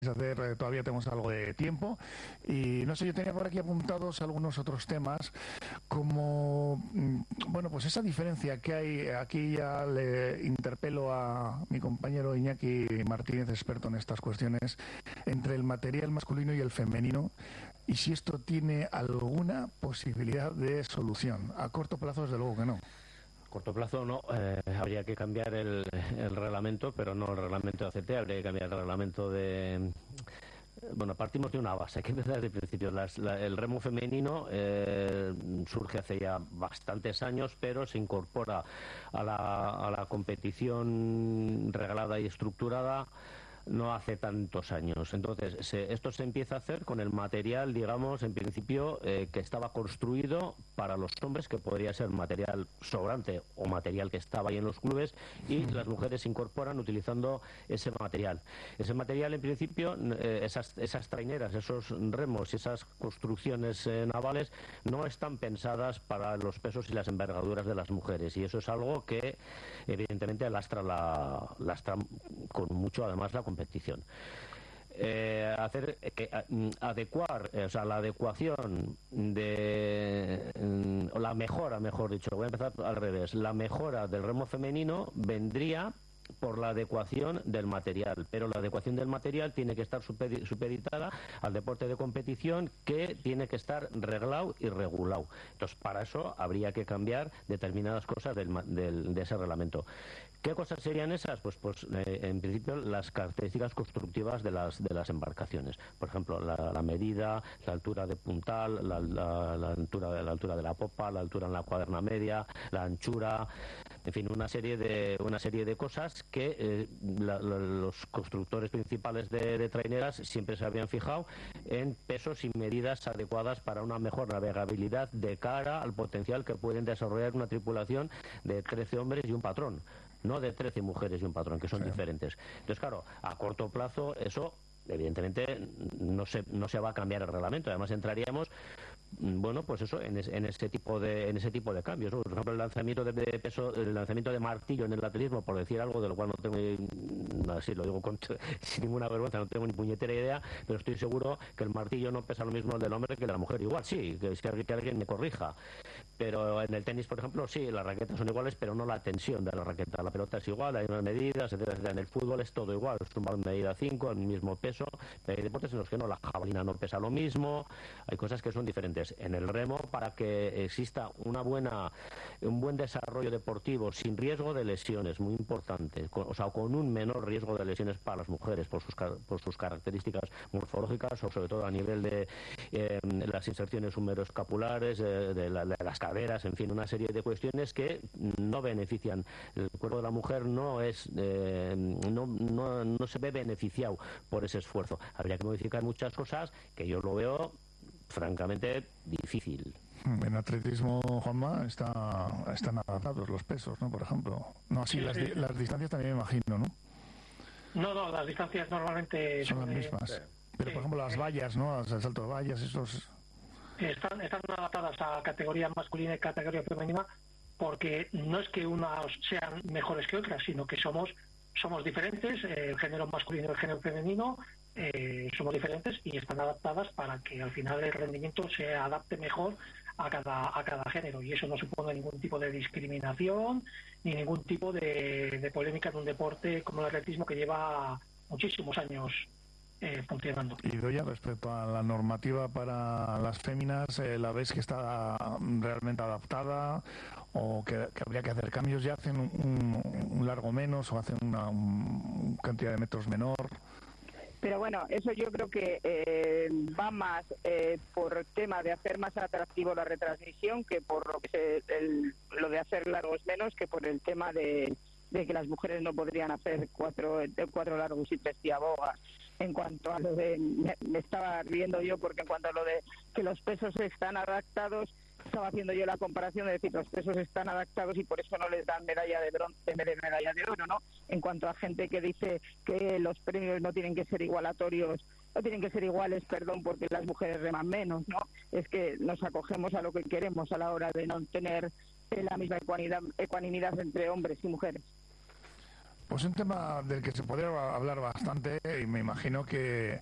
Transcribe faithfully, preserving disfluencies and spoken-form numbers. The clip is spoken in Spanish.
hacer, eh, todavía tenemos algo de tiempo. Y no sé, yo tenía por aquí apuntados algunos otros temas, como, mm, bueno, pues esa diferencia que hay. Aquí ya le interpelo a mi compañero Iñaki Martínez, experto en estas cuestiones, entre el material masculino y el femenino, y si esto tiene alguna posibilidad de solución. A corto plazo, desde luego que no. Corto plazo no, eh, habría que cambiar el, el reglamento, pero no el reglamento de A C T, habría que cambiar el reglamento de... Bueno, partimos de una base, hay que empezar desde el principio. Las, la, el remo femenino eh, surge hace ya bastantes años, pero se incorpora a la, a la competición reglada y estructurada no hace tantos años. Entonces, se, esto se empieza a hacer con el material, digamos, en principio, eh, que estaba construido para los hombres, que podría ser material sobrante o material que estaba ahí en los clubes, y las mujeres se incorporan utilizando ese material. Ese material, en principio, eh, esas, esas traineras, esos remos y esas construcciones eh, navales no están pensadas para los pesos y las envergaduras de las mujeres, y eso es algo que, evidentemente, lastra, la, lastra con mucho, además, la competición. Eh, hacer que adecuar, o sea, la adecuación de o la mejora, mejor dicho, voy a empezar al revés, la mejora del remo femenino vendría por la adecuación del material, pero la adecuación del material tiene que estar supeditada al deporte de competición, que tiene que estar reglado y regulado. Entonces, para eso habría que cambiar determinadas cosas del, del, de ese reglamento. ¿Qué cosas serían esas? Pues, pues eh, en principio, las características constructivas de las de las embarcaciones. Por ejemplo, la, la medida, la altura de puntal, la, la, la, altura, la altura de la popa, la altura en la cuaderna media, la anchura, en fin, una serie de una serie de cosas que eh, la, la, los constructores principales de, de traineras siempre se habían fijado en pesos y medidas adecuadas para una mejor navegabilidad de cara al potencial que pueden desarrollar una tripulación de trece hombres y un patrón, no de trece mujeres y un patrón, que son sí. diferentes. Entonces, claro, a corto plazo eso evidentemente no se no se va a cambiar el reglamento. Además, entraríamos, bueno, pues eso, en, es, en ese tipo de en ese tipo de cambios, ¿no? Por ejemplo, el lanzamiento de, de peso, el lanzamiento de martillo en el atletismo, por decir algo de lo cual no tengo, así lo digo con, sin ninguna vergüenza, no tengo ni puñetera idea, pero estoy seguro que el martillo no pesa lo mismo el del hombre que el de la mujer. Igual sí, que, que, que alguien me corrija. Pero en el tenis, por ejemplo, sí, las raquetas son iguales, pero no la tensión de la raqueta. La pelota es igual, hay unas medidas, etcétera, etcétera. En el fútbol es todo igual, es un balón de medida cinco, el mismo peso. Pero hay deportes en los que no, la jabalina no pesa lo mismo, hay cosas que son diferentes. En el remo, para que exista una buena un buen desarrollo deportivo sin riesgo de lesiones, muy importante, con, o sea, con un menor riesgo de lesiones para las mujeres por sus, por sus características morfológicas, o sobre todo a nivel de eh, las inserciones humeroescapulares, eh, de, la, de las caderas, en fin, una serie de cuestiones que no benefician. El cuerpo de la mujer no es eh, no, no, no se ve beneficiado por ese esfuerzo. Habría que modificar muchas cosas que yo lo veo francamente difícil. En atletismo, Juanma, está, están adaptados los pesos, ¿no? Por ejemplo. No, sí, sí, las, sí. las distancias también me imagino, ¿no? No, no, las distancias normalmente son las mismas. Eh, Pero, sí, por ejemplo, las vallas, ¿no? El salto de vallas, esos... Están, están adaptadas a categoría masculina y categoría femenina, porque no es que unas sean mejores que otras, sino que somos somos diferentes, eh, el género masculino y el género femenino eh, somos diferentes, y están adaptadas para que al final el rendimiento se adapte mejor a cada a cada género, y eso no supone ningún tipo de discriminación ni ningún tipo de, de polémica en un deporte como el atletismo, que lleva muchísimos años Eh, funcionando. Y Doya, respecto a la normativa para las féminas, eh, ¿la ves que está realmente adaptada o que, que habría que hacer cambios? ¿Ya hacen un, un largo menos o hacen una un cantidad de metros menor? Pero bueno, eso yo creo que eh, va más eh, por tema de hacer más atractivo la retransmisión, que por lo, que se, el, lo de hacer largos menos, que por el tema de, de que las mujeres no podrían hacer cuatro, cuatro largos y tres tiabogas. En cuanto a lo de, me, me estaba riendo yo porque en cuanto a lo de que los pesos están adaptados, estaba haciendo yo la comparación de decir los pesos están adaptados y por eso no les dan medalla de bronce, medalla de oro, ¿no? En cuanto a gente que dice que los premios no tienen que ser igualatorios, no tienen que ser iguales, perdón, porque las mujeres reman menos, ¿no? Es que nos acogemos a lo que queremos a la hora de no tener la misma ecuanimidad, ecuanimidad entre hombres y mujeres. Pues un tema del que se podría hablar bastante y me imagino que